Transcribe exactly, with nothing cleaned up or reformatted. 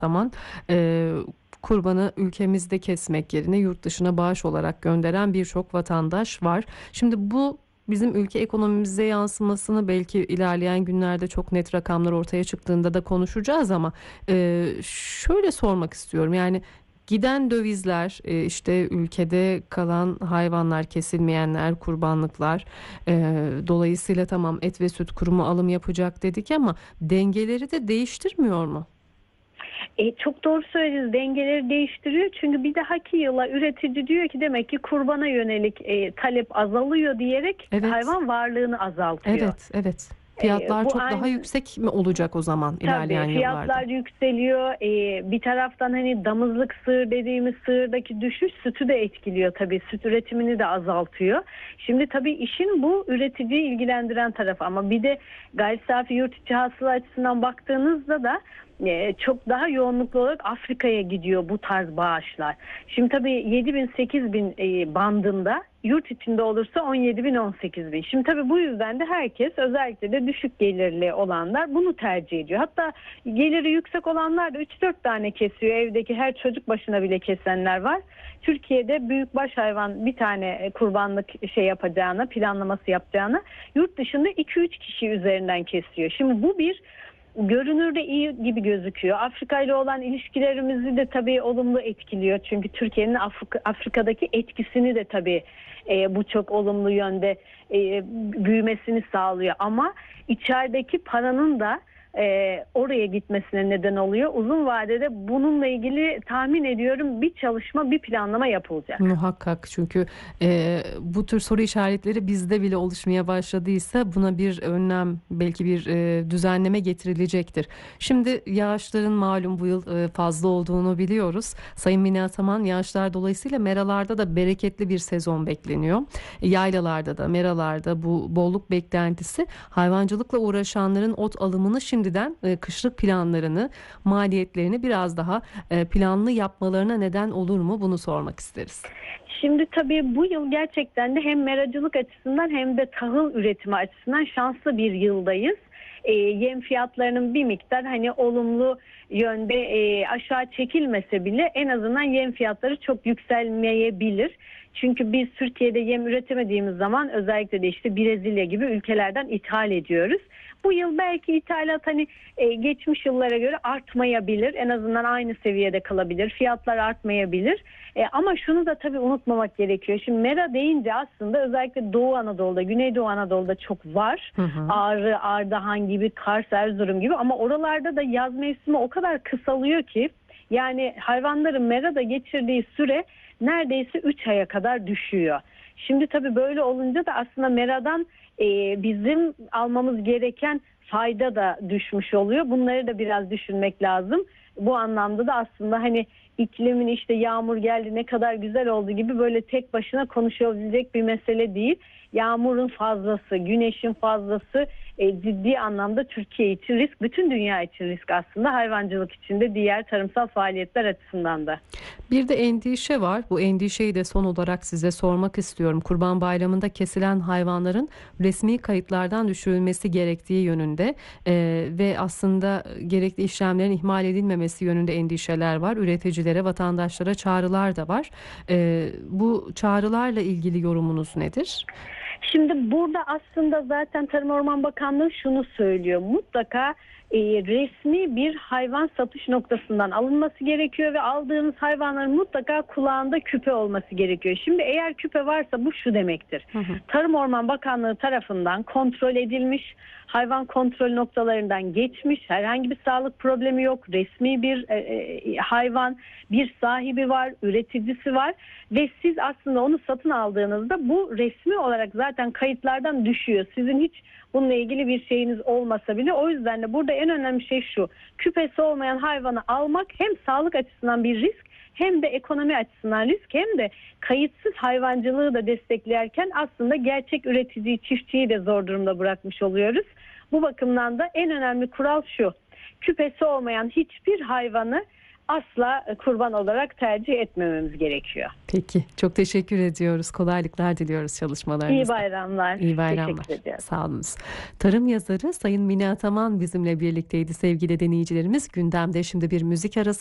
zaman e, kurbanı ülkemizde kesmek yerine yurt dışına bağış olarak gönderen birçok vatandaş var. Şimdi bu bizim ülke ekonomimize yansımasını belki ilerleyen günlerde çok net rakamlar ortaya çıktığında da konuşacağız ama e, şöyle sormak istiyorum. Yani giden dövizler, e, işte ülkede kalan hayvanlar, kesilmeyenler, kurbanlıklar, e, dolayısıyla tamam et ve süt kurumu alım yapacak dedik ama dengeleri de değiştirmiyor mu? E, çok doğru söylediniz. Dengeleri değiştiriyor. Çünkü bir dahaki yıla üretici diyor ki demek ki kurbana yönelik e, talep azalıyor diyerek Evet, hayvan varlığını azaltıyor. evet, evet. E, Fiyatlar bu çok aynı, daha yüksek mi olacak o zaman tabii ilerleyen yıllarda? fiyatlar yükseliyor. E, bir taraftan hani damızlık sığır dediğimiz sığırdaki düşüş sütü de etkiliyor tabii. Süt üretimini de azaltıyor. Şimdi tabii işin bu üreticiyi ilgilendiren tarafı ama bir de gayri safi yurt içi hasıla açısından baktığınızda da çok daha yoğunluklu olarak Afrika'ya gidiyor bu tarz bağışlar. Şimdi tabii yedi bin sekiz bin bandında, yurt içinde olursa on yedi bin on sekiz bin. Şimdi tabii bu yüzden de herkes, özellikle de düşük gelirli olanlar bunu tercih ediyor. Hatta geliri yüksek olanlar da üç dört tane kesiyor. Evdeki her çocuk başına bile kesenler var. Türkiye'de büyükbaş hayvan bir tane kurbanlık şey yapacağına, planlaması yapacağına yurt dışında iki üç kişi üzerinden kesiyor. Şimdi bu bir görünürde iyi gibi gözüküyor. Afrika ile olan ilişkilerimizi de tabii olumlu etkiliyor. Çünkü Türkiye'nin Afrika, Afrika'daki etkisini de tabii e, bu çok olumlu yönde e, büyümesini sağlıyor. Ama içerideki paranın da e, oraya gitmesine neden oluyor. Uzun vadede bununla ilgili tahmin ediyorum bir çalışma, bir planlama yapılacak. Muhakkak, çünkü e, bu tür soru işaretleri bizde bile oluşmaya başladıysa buna bir önlem, belki bir e, düzenleme getirilecektir. Şimdi yağışların malum bu yıl e, fazla olduğunu biliyoruz. Sayın Mine Ataman, yağışlar dolayısıyla meralarda da bereketli bir sezon bekleniyor. Yaylalarda da, meralarda bu bolluk beklentisi hayvancılıkla uğraşanların ot alımını şimdiden e, kışlık planlarını, maliyetlerini biraz daha e, planlı yapmalarına neden olur mu? Bunu sormak isteriz. Şimdi tabii bu yıl gerçekten de hem meracılık açısından hem de tahıl üretimi açısından şanslı bir yıldayız. E, yem fiyatlarının bir miktar hani olumlu yönde e, aşağı çekilmese bile en azından yem fiyatları çok yükselmeyebilir. Çünkü biz Türkiye'de yem üretemediğimiz zaman özellikle de işte Brezilya gibi ülkelerden ithal ediyoruz. Bu yıl belki ithalat hani e, geçmiş yıllara göre artmayabilir. En azından aynı seviyede kalabilir. Fiyatlar artmayabilir. E, ama şunu da tabii unutmamak gerekiyor. Şimdi mera deyince aslında özellikle Doğu Anadolu'da, Güneydoğu Anadolu'da çok var. Hı hı. Ağrı, Ardahan gibi, Kars, Erzurum gibi, ama oralarda da yaz mevsimi o kadar kısalıyor ki yani hayvanların merada geçirdiği süre neredeyse üç aya kadar düşüyor. Şimdi tabii böyle olunca da aslında meradan e, bizim almamız gereken fayda da düşmüş oluyor. Bunları da biraz düşünmek lazım. Bu anlamda da aslında hani iklimin işte yağmur geldi ne kadar güzel oldu gibi böyle tek başına konuşulabilecek bir mesele değil. Yağmurun fazlası, güneşin fazlası e, ciddi anlamda Türkiye için risk, bütün dünya için risk aslında, hayvancılık için de, diğer tarımsal faaliyetler açısından da. Bir de endişe var. Bu endişeyi de son olarak size sormak istiyorum. Kurban Bayramı'nda kesilen hayvanların resmi kayıtlardan düşürülmesi gerektiği yönünde e, ve aslında gerekli işlemlerin ihmal edilmemesi yönünde endişeler var. Üreticilere, vatandaşlara çağrılar da var. E, bu çağrılarla ilgili yorumunuz nedir? Şimdi burada aslında zaten Tarım Orman Bakanlığı şunu söylüyor. Mutlaka e, resmi bir hayvan satış noktasından alınması gerekiyor ve aldığınız hayvanların mutlaka kulağında küpe olması gerekiyor. Şimdi eğer küpe varsa bu şu demektir. Hı hı. Tarım Orman Bakanlığı tarafından kontrol edilmiş, hayvan kontrol noktalarından geçmiş, herhangi bir sağlık problemi yok, resmi bir e, e, hayvan, bir sahibi var, üreticisi var ve siz aslında onu satın aldığınızda bu resmi olarak zaten kayıtlardan düşüyor. Sizin hiç bununla ilgili bir şeyiniz olmasa bile. O yüzden de burada en önemli şey şu: küpesi olmayan hayvanı almak hem sağlık açısından bir risk, hem de ekonomi açısından risk, hem de kayıtsız hayvancılığı da desteklerken aslında gerçek üreticiyi, çiftçiyi de zor durumda bırakmış oluyoruz. Bu bakımdan da en önemli kural şu: küpesi olmayan hiçbir hayvanı asla kurban olarak tercih etmememiz gerekiyor. Peki. Çok teşekkür ediyoruz. Kolaylıklar diliyoruz çalışmalarınızda. İyi bayramlar. İyi bayramlar. Teşekkür ediyorum. Sağ olunuz. Tarım yazarı Sayın Mine Ataman bizimle birlikteydi sevgili dinleyicilerimiz. Gündemde şimdi bir müzik arası.